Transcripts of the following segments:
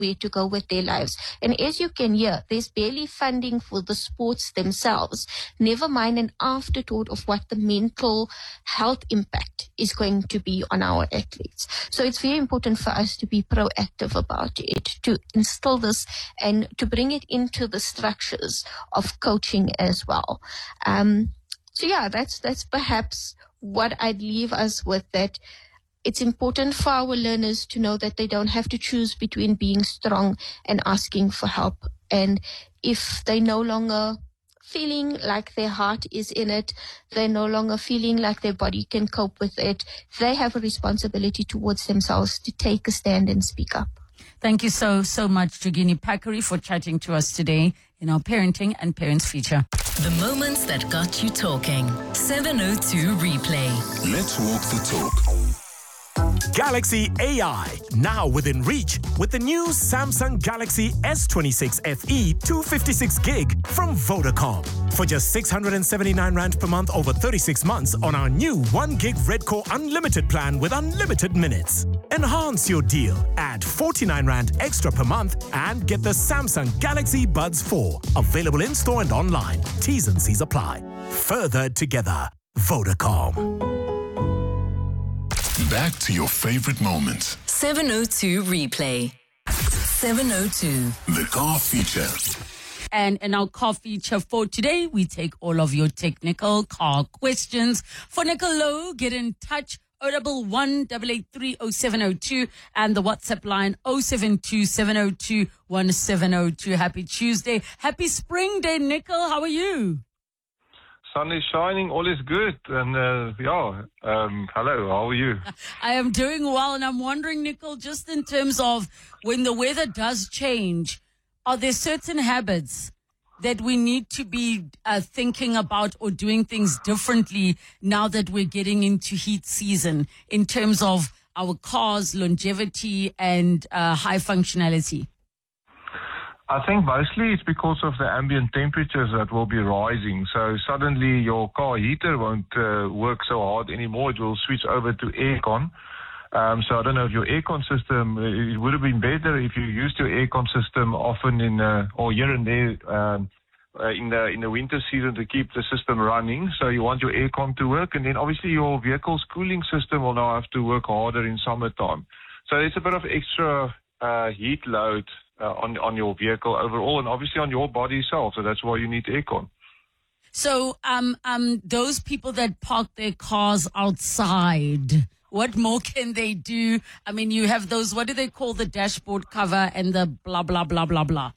where to go with their lives. And as you can hear, there's barely funding for the sports themselves, never mind an afterthought of what the mental health impact is going to be on our athletes. So it's very important for us to be proactive about it, to instill this and to bring it into the structures of coaching as well. So yeah, that's perhaps what I'd leave us with, that it's important for our learners to know that they don't have to choose between being strong and asking for help. And if they no longer feeling like their heart is in it, they're no longer feeling like their body can cope with it, they have a responsibility towards themselves to take a stand and speak up. Thank you so much, Jogini Pakari, for chatting to us today in our Parenting and Parents feature. The moments that got you talking. 702 Replay. Let's walk the talk. Galaxy AI, now within reach with the new Samsung Galaxy S26 FE 256 gig from Vodacom. For just 679 Rand per month over 36 months on our new 1 gig Red Core Unlimited plan with unlimited minutes. Enhance your deal. Add 49 Rand extra per month and get the Samsung Galaxy Buds 4. Available in store and online. T's and C's apply. Further together. Vodacom. Back to your favorite moments. 702 Replay. 702. The car feature. And in our car feature for today, we take all of your technical car questions. For Nicolo, get in touch. 011-883-0702 and the WhatsApp line 072-702-1702. Happy Tuesday. Happy spring day, Nicol. How are you? Sun is shining, all is good. And hello, how are you? I am doing well, and I'm wondering, Nicol, just in terms of when the weather does change, are there certain habits that we need to be thinking about or doing things differently now that we're getting into heat season in terms of our cars, longevity, and high functionality? I think mostly it's because of the ambient temperatures that will be rising. So suddenly your car heater won't work so hard anymore. It will switch over to aircon. So I don't know if your aircon system, it would have been better if you used your aircon system often or here and there in the winter season to keep the system running. So you want your aircon to work, and then obviously your vehicle's cooling system will now have to work harder in summertime. So it's a bit of extra heat load on your vehicle overall, and obviously on your body itself. So that's why you need aircon. So those people that park their cars outside, what more can they do? I mean, you have those, what do they call the dashboard cover and the blah, blah, blah, blah, blah.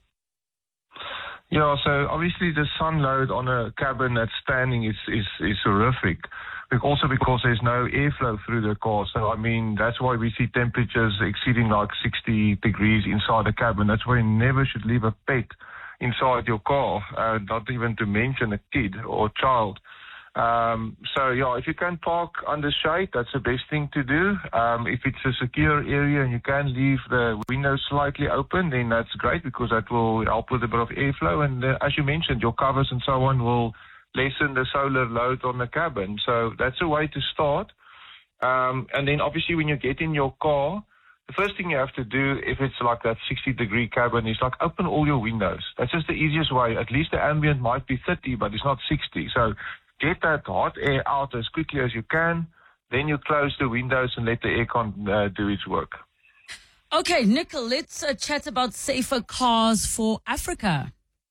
Yeah, so obviously the sun load on a cabin that's standing is horrific. Also because there's no airflow through the car. So, I mean, that's why we see temperatures exceeding like 60 degrees inside the cabin. That's why you never should leave a pet inside your car, not even to mention a kid or child. So, yeah, if you can park under shade, that's the best thing to do. If it's a secure area and you can leave the windows slightly open, then that's great because that will help with a bit of airflow. And as you mentioned, your covers and so on will lessen the solar load on the cabin. So that's a way to start. And then obviously when you get in your car, the first thing you have to do, if it's like that 60-degree cabin, is like open all your windows. That's just the easiest way. At least the ambient might be 30, but it's not 60. So get that hot air out as quickly as you can. Then you close the windows and let the aircon do its work. Okay, Nicol, let's chat about safer cars for Africa.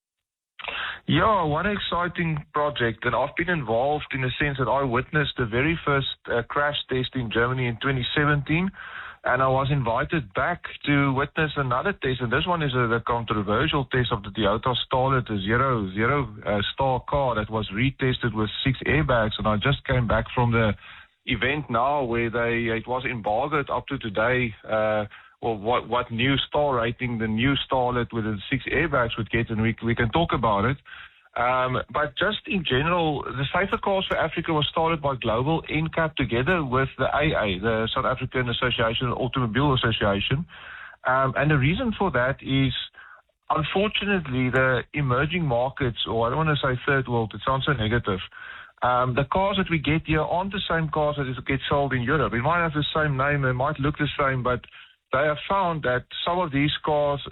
Yeah, what an exciting project. And I've been involved in the sense that I witnessed the very first crash test in Germany in 2017. And I was invited back to witness another test. And this one is the controversial test of the Toyota Starlet, a zero-star car that was retested with 6 airbags. And I just came back from the event now where it was embargoed up to today. What new star rating the new Starlet with the 6 airbags would get, and we can talk about it. But just in general, the Safer Cars for Africa was started by Global NCAP together with the AA, the South African Association Automobile Association. And the reason for that is, unfortunately, the emerging markets, or I don't want to say third world, it sounds so negative, the cars that we get here aren't the same cars that get sold in Europe. It might have the same name, it might look the same, but they have found that some of these cars